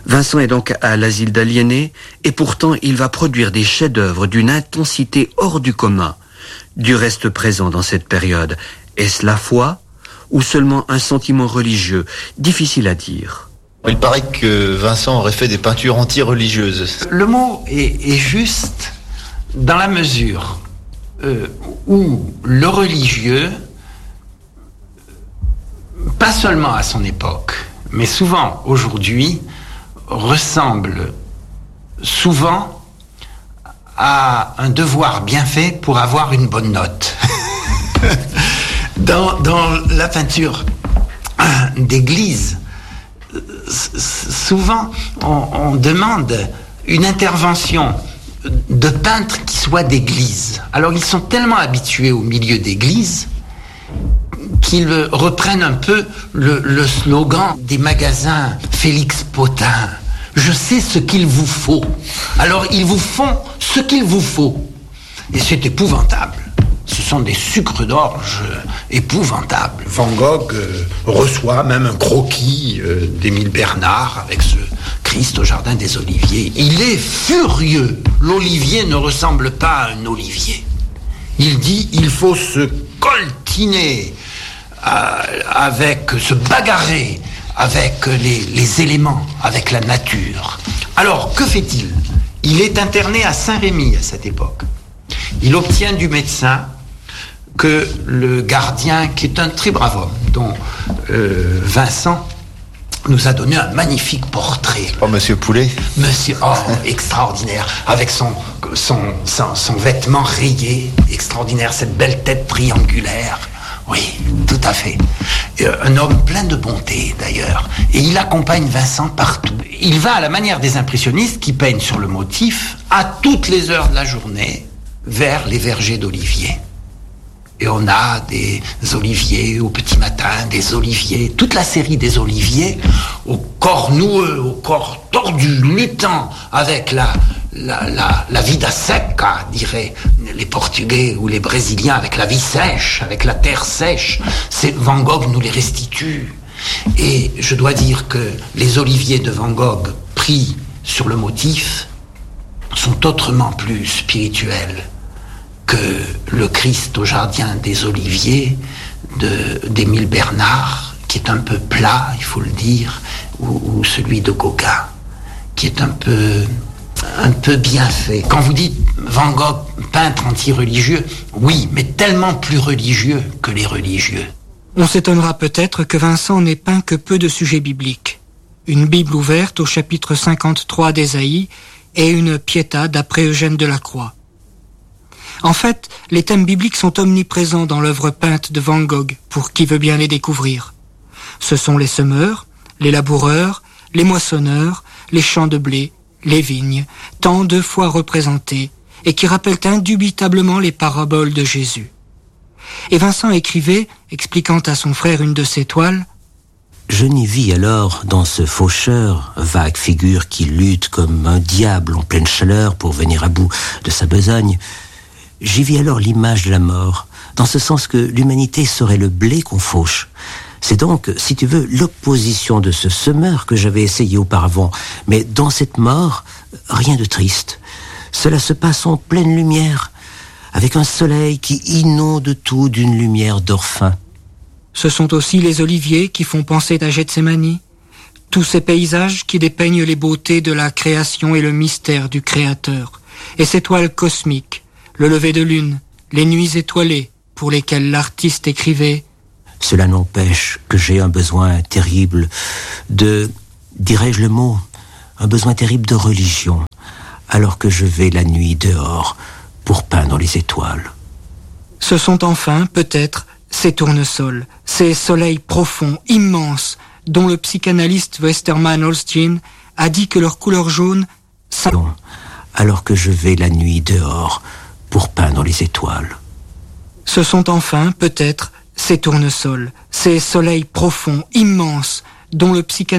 Vincent est donc à l'asile d'aliénés et pourtant il va produire des chefs-d'œuvre d'une intensité hors du commun. Dieu reste présent dans cette période. Est-ce la foi ou seulement un sentiment religieux? Difficile à dire. Il paraît que Vincent aurait fait des peintures anti-religieuses. Le mot est juste dans la mesure où le religieux, pas seulement à son époque, mais souvent aujourd'hui, ressemble souvent à un devoir bien fait pour avoir une bonne note. Dans la peinture d'église, souvent on demande une intervention de peintres qui soient d'église. Alors ils sont tellement habitués au milieu d'église qu'ils reprennent un peu le slogan des magasins Félix Potin. Je sais ce qu'il vous faut. Alors ils vous font ce qu'il vous faut. Et c'est épouvantable. Ce sont des sucres d'orge épouvantables. Van Gogh reçoit même un croquis d'Émile Bernard avec ce Christ au jardin des Oliviers. Il est furieux. L'olivier ne ressemble pas à un olivier. Il dit il faut se coltiner se bagarrer avec les éléments, avec la nature. Alors, que fait-il? Il est interné à Saint-Rémy à cette époque. Il obtient du médecin que le gardien, qui est un très brave homme, dont Vincent nous a donné un magnifique portrait. Oh, Monsieur Poulet. Extraordinaire, avec son vêtement rayé, extraordinaire, cette belle tête triangulaire. Oui, tout à fait. Un homme plein de bonté, d'ailleurs. Et il accompagne Vincent partout. Il va à la manière des impressionnistes qui peignent sur le motif, à toutes les heures de la journée, vers les vergers d'oliviers. Et on a des oliviers au petit matin, des oliviers, toute la série des oliviers, au corps noueux, au corps tordu, luttants, avec la vida seca, diraient les Portugais ou les Brésiliens, avec la vie sèche, avec la terre sèche. Van Gogh nous les restitue. Et je dois dire que les oliviers de Van Gogh pris sur le motif sont autrement plus spirituels que le Christ au jardin des Oliviers d'Émile Bernard, qui est un peu plat, il faut le dire, ou celui de Gauguin, qui est un peu bien fait. Quand vous dites Van Gogh, peintre anti-religieux, oui, mais tellement plus religieux que les religieux. On s'étonnera peut-être que Vincent n'ait peint que peu de sujets bibliques. Une Bible ouverte au chapitre 53 d'Ésaïe et une Pietà d'après Eugène Delacroix. En fait, les thèmes bibliques sont omniprésents dans l'œuvre peinte de Van Gogh, pour qui veut bien les découvrir. Ce sont les semeurs, les laboureurs, les moissonneurs, les champs de blé, les vignes, tant de fois représentés, et qui rappellent indubitablement les paraboles de Jésus. Et Vincent écrivait, expliquant à son frère une de ses toiles, « Je n'y vis alors, dans ce faucheur, vague figure qui lutte comme un diable en pleine chaleur pour venir à bout de sa besogne, j'y vis alors l'image de la mort, dans ce sens que l'humanité serait le blé qu'on fauche. C'est donc, si tu veux, l'opposition de ce semeur que j'avais essayé auparavant. Mais dans cette mort, rien de triste. Cela se passe en pleine lumière, avec un soleil qui inonde tout d'une lumière d'or fin. » Ce sont aussi les oliviers qui font penser à Gethsémani, tous ces paysages qui dépeignent les beautés de la création et le mystère du Créateur, et ces toiles cosmiques, le lever de lune, les nuits étoilées, pour lesquelles l'artiste écrivait « Cela n'empêche que j'ai un besoin terrible de, dirais-je le mot, un besoin terrible de religion, alors que je vais la nuit dehors pour peindre les étoiles. » Ce sont enfin, peut-être, ces tournesols, ces soleils profonds, immenses, dont le psychanalyste Westermann Holstein a dit que leur couleur jaune... Alors que je vais la nuit dehors pour peindre les étoiles. Ce sont enfin, peut-être, ces tournesols, ces soleils profonds, immenses, dont le psychanalyste